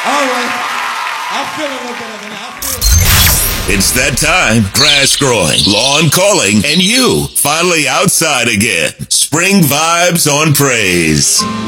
All right. I feel a little better than that. It's that time. Grass growing, lawn calling, and you finally outside again. Spring vibes on Praise.